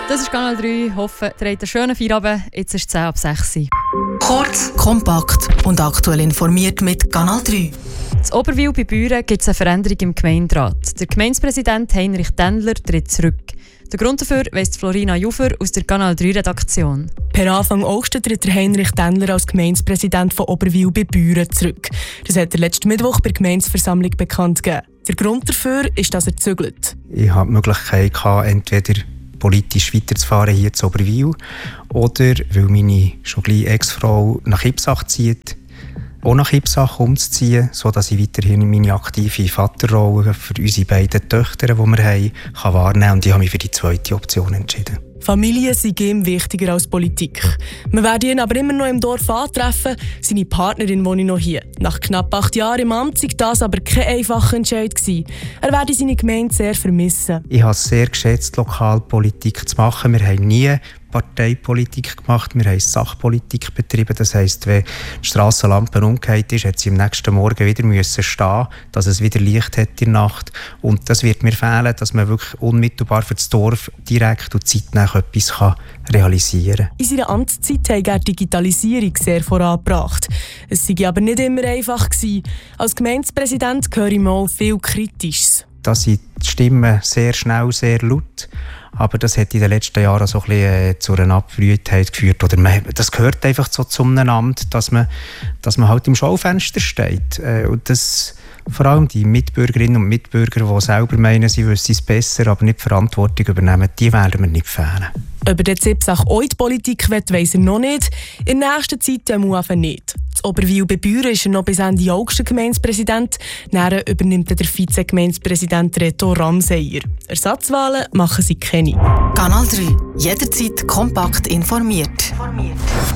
Das ist Kanal 3. Ich hoffe, ihr habt einen schönen Feierabend. Jetzt ist es 10 ab 6 Uhr. Kurz, kompakt und aktuell informiert mit Kanal 3. In Oberwil bei Büren gibt es eine Veränderung im Gemeinderat. Der Gemeindepräsident Heinrich Dendler tritt zurück. Der Grund dafür weiss Florina Jufer aus der Kanal 3 Redaktion. Per Anfang August tritt der Heinrich Dendler als Gemeindepräsident von Oberwil bei Büren zurück. Das hat er letzten Mittwoch bei der Gemeindeversammlung bekannt gegeben. Der Grund dafür ist, dass er zügelt. Ich hatte die Möglichkeit, entweder politisch weiterzufahren hier zu Oberwil oder, weil meine schon gleich Ex-Frau nach Ipsach zieht, auch nach Ipsach umzuziehen, sodass ich weiterhin meine aktive Vaterrolle für unsere beiden Töchter, die wir haben, wahrnehmen kann. Und ich habe mich für die zweite Option entschieden. Familie sei ihm wichtiger als Politik. Wir werden ihn aber immer noch im Dorf antreffen. Seine Partnerin wohnt noch hier. Nach knapp 8 Jahren im Amt sei das aber kein einfacher Entscheid gewesen. Er werde seine Gemeinde sehr vermissen. Ich habe es sehr geschätzt, Lokalpolitik zu machen. Wir haben nie Parteipolitik gemacht, wir haben Sachpolitik betrieben. Das heisst, wenn die Strassenlampe umgekehrt ist, hat sie am nächsten Morgen wieder müssen stehen, dass es wieder Licht hat in der Nacht. Und das wird mir fehlen, dass man wirklich unmittelbar für das Dorf direkt und zeitnah etwas realisieren kann. In seiner Amtszeit hat er die Digitalisierung sehr vorangebracht. Es sei aber nicht immer einfach gewesen. Als Gemeindepräsident höre ich mal viel Kritisches. Da sind die Stimmen sehr schnell, sehr laut. Aber das hat in den letzten Jahren so ein bisschen zu einer Abbrühtheit geführt. Oder das gehört einfach so zu einem Amt, dass man halt im Schaufenster steht. Und das, vor allem die Mitbürgerinnen und Mitbürger, die selber meinen, sie wüssten es besser, aber nicht die Verantwortung übernehmen, die werden wir nicht fehlen. Ob er jetzt Ipsach auch in die Politik will, weiss er noch nicht. In der nächsten Zeit einfach nicht. In Oberwil bei Büren ist er noch bis Ende August Gemeindepräsident. Dann übernimmt der Vize-Gemeindepräsident Reto Ramseyer. Ersatzwahlen machen sie keine. Kanal 3. Jederzeit kompakt informiert.